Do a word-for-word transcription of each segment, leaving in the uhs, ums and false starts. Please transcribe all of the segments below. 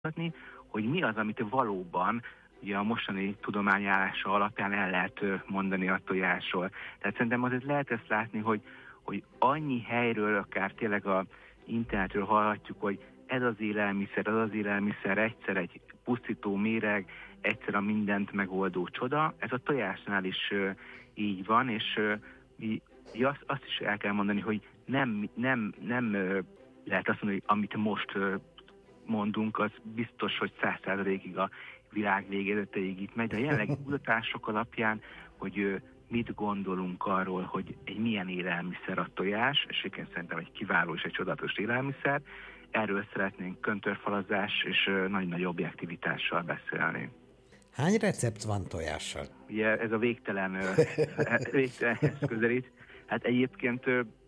hogy mi az, amit valóban ugye a mostani tudományállása alapján el lehet mondani a tojásról. Tehát szerintem azért lehet ezt látni, hogy, hogy annyi helyről, akár tényleg a internetről hallhatjuk, hogy ez az élelmiszer, az az élelmiszer, egyszer egy pusztító méreg, egyszer a mindent megoldó csoda. Ez a tojásnál is uh, így van, és uh, mi, azt, azt is el kell mondani, hogy nem, nem, nem uh, lehet azt mondani, hogy amit most uh, mondunk, az biztos, hogy száz százalékig a világ végéleteig itt megy, de a jelenlegi kutatások alapján, hogy uh, mit gondolunk arról, hogy egy milyen élelmiszer a tojás, és én szerintem egy kiváló és egy csodatos élelmiszer, erről szeretnénk köntörfalazás és uh, nagy-nagy objektivitással beszélni. Hány recept van tojással? Ugye ez a végtelen, végtelenhez közelít. Hát egyébként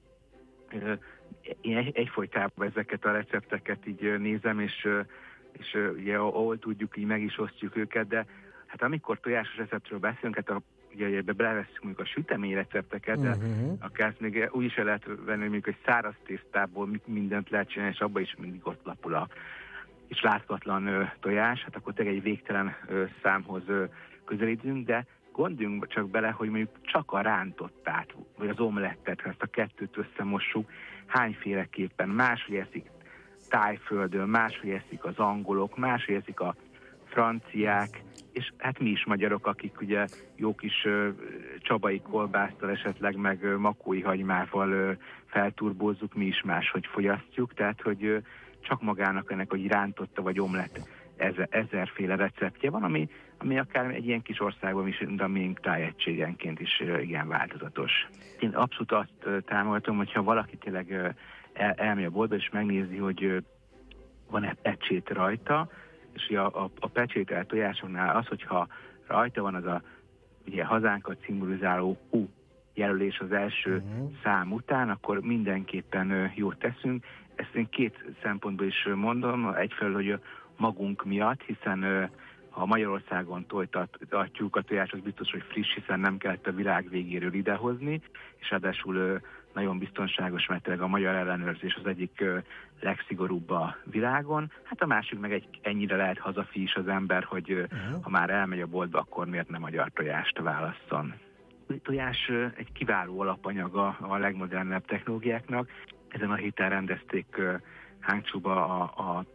én egy, egyfolytában ezeket a recepteket így nézem, és, és ugye ahol tudjuk, így meg is osztjuk őket, de hát amikor tojásos receptről beszélünk, hát a, ugye ebbe belevesszük mondjuk a sütemény recepteket, de uh-huh. akár még úgy is el lehet venni, hogy mondjuk egy száraz tésztából mindent lehet csinálni, és abban is mindig ott lapul a és láthatatlan ö, tojás, hát akkor tényleg egy végtelen ö, számhoz ö, közelítünk, de gondoljunk csak bele, hogy mondjuk csak a rántottát, vagy az omlettet, ha ezt a kettőt összemossuk, hányféleképpen máshogy eszik Tájföldön, máshogy eszik az angolok, máshogy eszik a franciák, és hát mi is magyarok, akik ugye jó kis ö, csabai kolbásztal esetleg, meg ö, makói hagymával ö, felturbózzuk, mi is máshogy fogyasztjuk, tehát hogy ö, csak magának ennek, hogy rántotta vagy omlett ezer, ezerféle receptje van, ami, ami akár egy ilyen kis országban is, de még tájegységenként is igen változatos. Én abszolút azt támogatom, hogyha valaki tényleg el, elmegy a boltba és megnézi, hogy van-e pecsét rajta, és a, a, a pecsételt tojásoknál az, hogyha rajta van az a ugye hazánkat szimbolizáló U jelölés az első uh-huh. szám után, akkor mindenképpen jót teszünk. Ezt én két szempontból is mondom, egyfelől, hogy magunk miatt, hiszen ha Magyarországon tojtatjuk a tojást, az biztos, hogy friss, hiszen nem kellett a világ végéről idehozni, és ráadásul nagyon biztonságos, mert tényleg a magyar ellenőrzés az egyik legszigorúbb a világon. Hát a másik meg egy, ennyire lehet hazafi is az ember, hogy uh-huh. ha már elmegy a boltba, akkor miért nem magyar tojást válasszon. A tojás egy kiváló alapanyaga a legmodernebb technológiáknak. Ezen a héten rendezték Hangzhouba a, a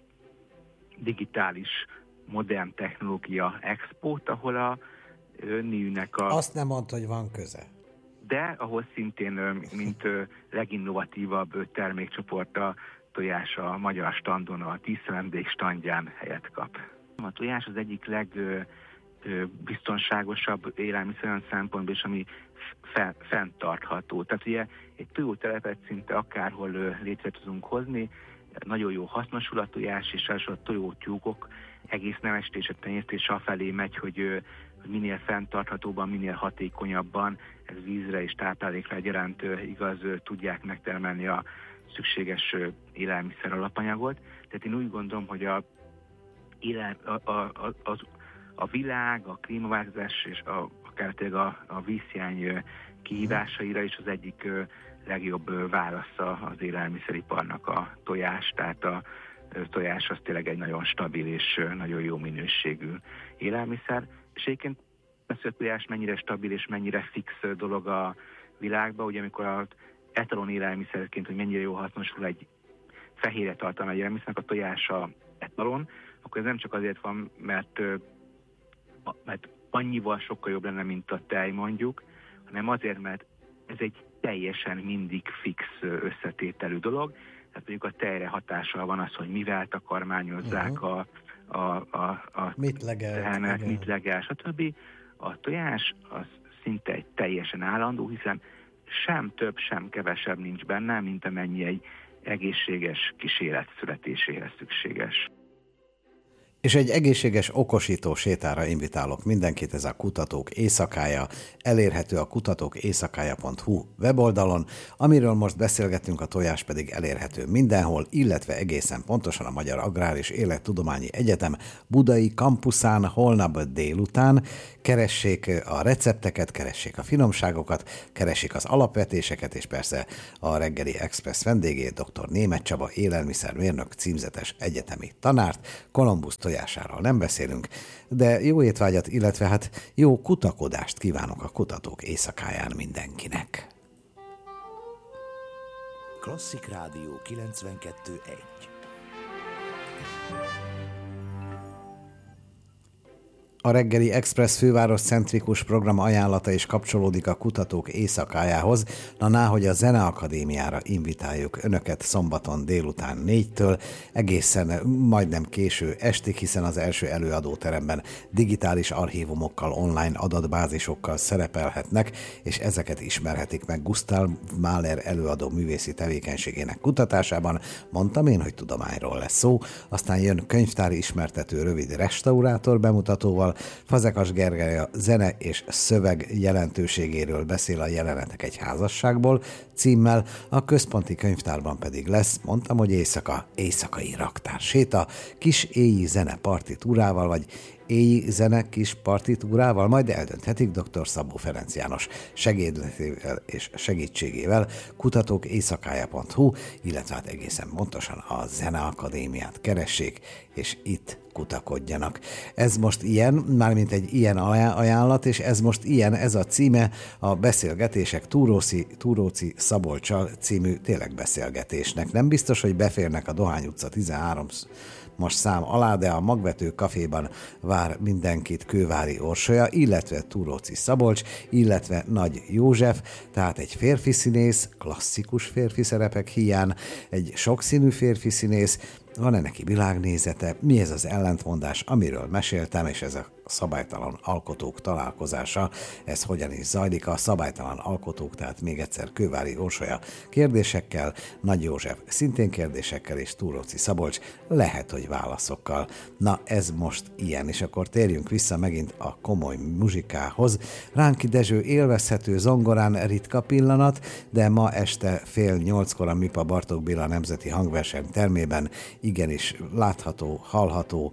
digitális modern technológia expót, ahol a NIU-nek a... Azt nem mondta, hogy van köze. De ahol szintén, mint leginnovatívabb termékcsoport a tojás a magyar standon, a tíz vendég standján helyet kap. A tojás az egyik legbiztonságosabb élelmiszer olyan szempontból, és ami fe, fenntartható. Tehát ugye egy tojótelepet szinte akárhol létre tudunk hozni, nagyon jó hasznosul a tojás, és a tojótyúkok egész nemesítés, a tenyésztés afelé megy, hogy, hogy minél fenntarthatóban, minél hatékonyabban, ez vízre és táplálékra egyaránt igaz, tudják megtermelni a szükséges élelmiszer alapanyagot. Tehát én úgy gondolom, hogy a, a, a, a, a világ, a klímaváltozás és a, akár tényleg a, a vízhiány kihívásaira is az egyik legjobb válasza az élelmiszeriparnak a tojás, tehát a tojás az tényleg egy nagyon stabil és nagyon jó minőségű élelmiszer. És egyébként az, hogy a tojás mennyire stabil és mennyire fix dolog a világban, ugye amikor az etalon élelmiszerként, hogy mennyire jó hasznosul egy fehérje tartalmú élelmiszernek, a tojás a etalon, akkor ez nem csak azért van, mert, mert annyival sokkal jobb lenne, mint a tej mondjuk, hanem azért, mert ez egy teljesen mindig fix összetételű dolog. Tehát mondjuk a tejre hatással van az, hogy mivel takarmányozzák uh-huh. a, a, a, a mit legel, tehenet, mit legel, stb. A tojás az szinte egy teljesen állandó, hiszen sem több, sem kevesebb nincs benne, mint amennyi egy egészséges kísérlet születéséhez szükséges. És egy egészséges okosító sétára invitálok mindenkit, ez a Kutatók Éjszakája, elérhető a kutatók éjszakája pont hu weboldalon, amiről most beszélgetünk, a tojás pedig elérhető mindenhol, illetve egészen pontosan a Magyar Agrár és Élettudományi Egyetem budai kampuszán holnap délután. Keressék a recepteket, keressék a finomságokat, keressék az alapvetéseket, és persze a reggeli Express vendégét, dr. Németh Csaba, élelmiszermérnök, címzetes egyetemi tanárt. Kolumbusz tojásáról nem beszélünk, de jó étvágyat, illetve hát jó kutakodást kívánok a Kutatók Éjszakáján mindenkinek. Klasszik Rádió kilencvenkettő egy. A reggeli Express főváros-centrikus program ajánlata is kapcsolódik a Kutatók Éjszakájához, na ná, hogy a Zeneakadémiára invitáljuk önöket szombaton délután négytől, egészen majdnem késő estig, hiszen az első előadóteremben digitális archívumokkal, online adatbázisokkal szerepelhetnek, és ezeket ismerhetik meg Gustav Mahler előadó művészi tevékenységének kutatásában. Mondtam én, hogy tudományról lesz szó, aztán jön könyvtári ismertető rövid restaurátor bemutatóval, Fazekas Gergely a zene és szöveg jelentőségéről beszél a Jelenetek egy házasságból címmel, a központi könyvtárban pedig lesz, mondtam, hogy éjszaka, éjszakai raktár séta, kis éji zene partitúrával, vagy éji zene kis partitúrával, majd eldönthetik dr. Szabó Ferenc János segédletével és segítségével. Kutatók éjszakája pont hu, illetve hát egészen pontosan a Zeneakadémiát keressék, és itt kutakodjanak. Ez most ilyen, mármint egy ilyen ajánlat, és ez most ilyen, ez a címe a beszélgetések Túróci, Túróci Szabolccsal című tényleg beszélgetésnek. Nem biztos, hogy beférnek a Dohány utca tizenhárom most szám alá, de a Magvető kaféban vár mindenkit Kővári Orsolya, illetve Túróci Szabolcs, illetve Nagy József, tehát egy férfi színész, klasszikus férfi szerepek hiány, egy sokszínű férfi színész, van-e neki világnézete, mi ez az ellentmondás, amiről meséltem, és ez a szabálytalan alkotók találkozása, ez hogyan is zajlik, a szabálytalan alkotók, tehát még egyszer Kővári Orsolya kérdésekkel, Nagy József szintén kérdésekkel, és Túróci Szabolcs lehet, hogy válaszokkal. Na, ez most ilyen, és akkor térjünk vissza megint a komoly muzsikához. Ránki Dezső élvezhető zongorán ritka pillanat, de ma este fél nyolckor a Mipa Bartók Béla Nemzeti Hangverseny termében igenis látható, hallható,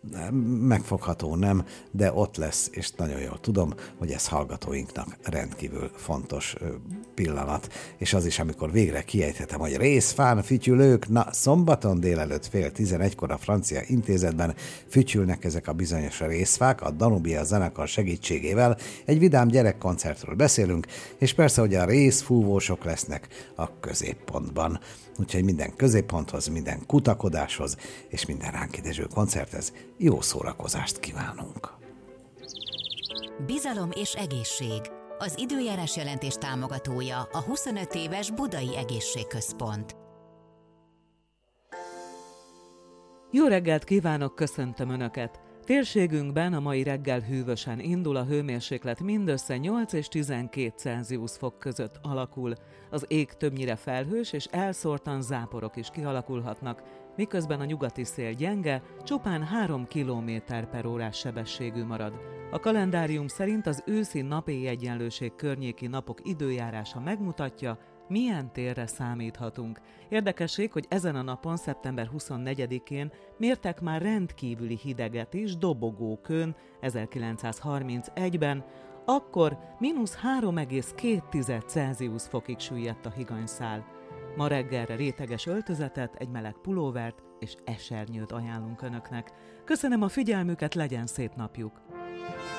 megfogható nem, de ott lesz, és nagyon jól tudom, hogy ez hallgatóinknak rendkívül fontos pillanat, és az is, amikor végre kiejthetem, hogy részfán fütyülők, na szombaton délelőtt fél tizenegykor a Francia Intézetben fütyülnek ezek a bizonyos részfák, a Danubia zenekar segítségével, egy vidám gyerekkoncertről beszélünk, és persze, hogy a részfúvósok lesznek a középpontban. Úgyhogy minden középponthoz, minden kutakodáshoz és minden Ránki Dezső koncerthez jó szórakozást kívánunk! Bizalom és egészség. Az időjárás jelentés támogatója a huszonöt éves Budai Egészségközpont. Jó reggelt kívánok, köszöntöm Önöket! Térségünkben a mai reggel hűvösen indul, a hőmérséklet mindössze nyolc és tizenkét Celsius fok között alakul. Az ég többnyire felhős, és elszórtan záporok is kialakulhatnak, miközben a nyugati szél gyenge, csupán három kilométer per órás sebességű marad. A kalendárium szerint az őszi napéjegyenlőség környéki napok időjárása megmutatja, milyen térre számíthatunk. Érdekesség, hogy ezen a napon, szeptember huszonnegyedikén mértek már rendkívüli hideget is Dobogókőn ezerkilencszázharmincegyben, akkor mínusz három egész két Celsius fokig süllyedt a higanyszál. Ma reggelre réteges öltözetet, egy meleg pulóvert és esernyőt ajánlunk Önöknek. Köszönöm a figyelmüket, legyen szép napjuk!